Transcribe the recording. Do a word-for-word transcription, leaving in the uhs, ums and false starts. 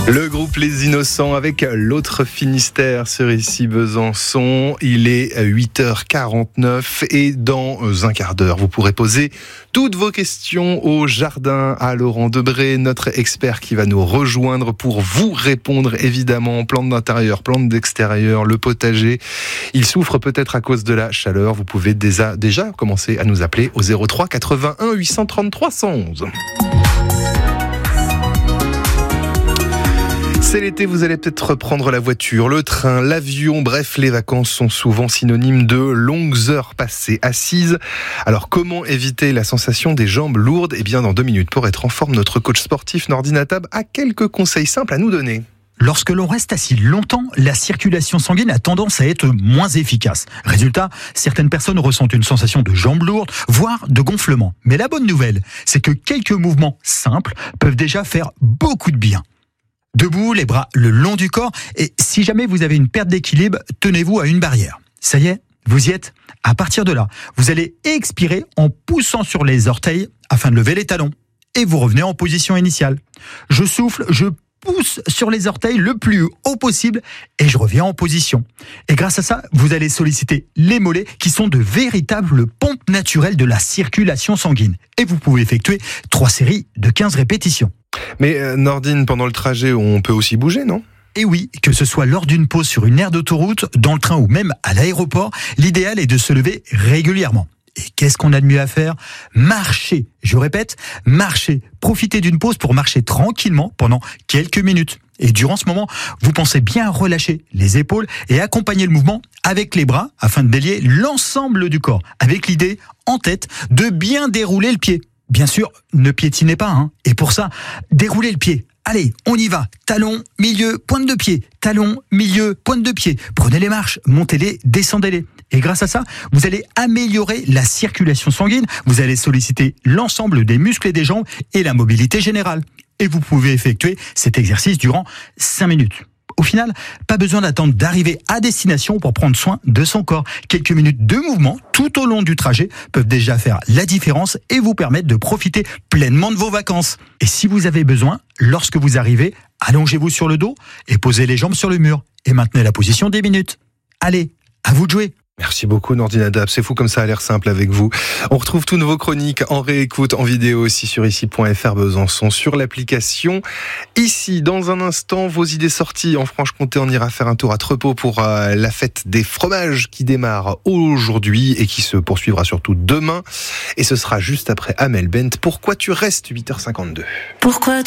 Le groupe Les Innocents avec l'autre Finistère sur ici Besançon. Il est huit heures quarante-neuf et dans un quart d'heure, vous pourrez poser toutes vos questions au jardin à Laurent Debré, notre expert qui va nous rejoindre pour vous répondre évidemment. Plantes d'intérieur, plantes d'extérieur, le potager. Il souffre peut-être à cause de la chaleur. Vous pouvez déjà, déjà commencer à nous appeler au zéro trois quatre-vingt-un huit cent trente-trois cent onze. C'est l'été, vous allez peut-être reprendre la voiture, le train, l'avion, bref, les vacances sont souvent synonymes de longues heures passées assises. Alors comment éviter la sensation des jambes lourdes ? Eh bien dans deux minutes, pour être en forme, notre coach sportif Nordine Atab a quelques conseils simples à nous donner. Lorsque l'on reste assis longtemps, la circulation sanguine a tendance à être moins efficace. Résultat, certaines personnes ressentent une sensation de jambes lourdes, voire de gonflement. Mais la bonne nouvelle, c'est que quelques mouvements simples peuvent déjà faire beaucoup de bien. Debout, les bras le long du corps, et si jamais vous avez une perte d'équilibre, tenez-vous à une barrière. Ça y est, vous y êtes ? À partir de là, vous allez expirer en poussant sur les orteils afin de lever les talons. Et vous revenez en position initiale. Je souffle, je pousse sur les orteils le plus haut possible et je reviens en position. Et grâce à ça, vous allez solliciter les mollets qui sont de véritables pompes naturelles de la circulation sanguine. Et vous pouvez effectuer trois séries de quinze répétitions. Mais euh, Nordine, pendant le trajet, on peut aussi bouger, non ? Et oui, que ce soit lors d'une pause sur une aire d'autoroute, dans le train ou même à l'aéroport, l'idéal est de se lever régulièrement. Et qu'est-ce qu'on a de mieux à faire ? Marcher. Je répète, marcher. Profitez d'une pause pour marcher tranquillement pendant quelques minutes. Et durant ce moment, vous pensez bien relâcher les épaules et accompagner le mouvement avec les bras afin de délier l'ensemble du corps, avec l'idée en tête de bien dérouler le pied. Bien sûr, ne piétinez pas, hein. Et pour ça, déroulez le pied. Allez, on y va. Talon, milieu, pointe de pied. Talon, milieu, pointe de pied. Prenez les marches, montez-les, descendez-les. Et grâce à ça, vous allez améliorer la circulation sanguine. Vous allez solliciter l'ensemble des muscles et des jambes et la mobilité générale. Et vous pouvez effectuer cet exercice durant cinq minutes. Au final, pas besoin d'attendre d'arriver à destination pour prendre soin de son corps. Quelques minutes de mouvement tout au long du trajet peuvent déjà faire la différence et vous permettre de profiter pleinement de vos vacances. Et si vous avez besoin, lorsque vous arrivez, allongez-vous sur le dos et posez les jambes sur le mur. Et maintenez la position dix minutes. Allez, à vous de jouer. Merci beaucoup Nordine Atab, c'est fou comme ça a l'air simple avec vous. On retrouve toutes vos chroniques en réécoute, en vidéo aussi sur ici point f r Besançon, sur l'application Ici. Dans un instant, vos idées sorties en Franche-Comté, on ira faire un tour à Trepot pour euh, la fête des fromages qui démarre aujourd'hui et qui se poursuivra surtout demain. Et ce sera juste après Amel Bent. Pourquoi tu restes ? huit heures cinquante-deux. Pourquoi